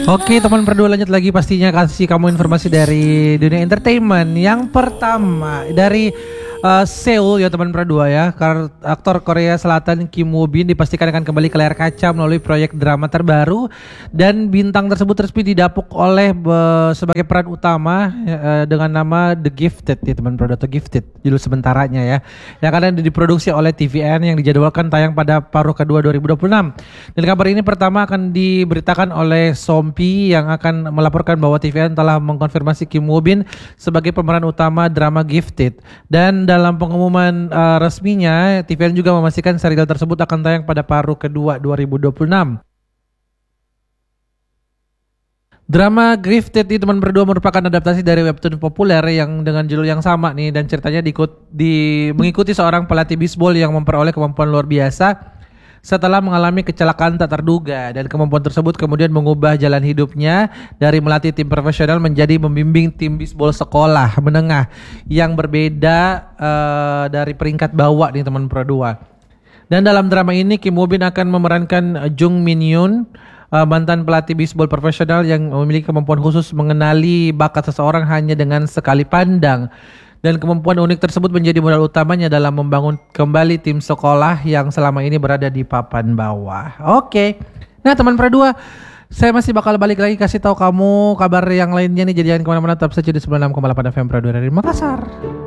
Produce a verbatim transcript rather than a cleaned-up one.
Oke teman berdua, lanjut lagi pastinya kasih kamu informasi dari dunia entertainment. Yang pertama dari uh, Seoul ya teman berdua ya. Kar- aktor Korea Selatan Kim Woo Bin dipastikan akan kembali ke layar kaca melalui proyek drama terbaru, dan bintang tersebut resmi didapuk oleh uh, sebagai peran utama uh, dengan nama The Gifted ya teman berdua, atau Gifted judul sementaranya ya. Yang akan diproduksi oleh T V N yang dijadwalkan tayang pada paruh kedua dua ribu dua puluh enam. Dan kabar ini pertama akan diberitakan oleh Sompi yang akan melaporkan bahwa T V N telah mengkonfirmasi Kim Woo Bin sebagai pemeran utama drama Gifted. Dan dalam pengumuman uh, resminya, T V N juga memastikan serial tersebut akan tayang pada paruh kedua dua ribu dua puluh enam. Drama Gifted di teman berdua merupakan adaptasi dari webtoon populer yang dengan judul yang sama nih, dan ceritanya diikut, di, mengikuti seorang pelatih bisbol yang memperoleh kemampuan luar biasa setelah mengalami kecelakaan tak terduga, dan kemampuan tersebut kemudian mengubah jalan hidupnya dari melatih tim profesional menjadi membimbing tim bisbol sekolah menengah yang berbeda uh, dari peringkat bawah nih teman berdua. Dan dalam drama ini Kim Woo Bin akan memerankan Jung Min Yoon, Uh, mantan pelatih bisbol profesional yang memiliki kemampuan khusus mengenali bakat seseorang hanya dengan sekali pandang. Dan kemampuan unik tersebut menjadi modal utamanya dalam membangun kembali tim sekolah yang selama ini berada di papan bawah. Oke. Nah teman berdua, saya masih bakal balik lagi kasih tahu kamu kabar yang lainnya nih. Jadi jangan kemana-mana, tetap saja di sembilan puluh enam koma delapan F M Radio dari Makassar.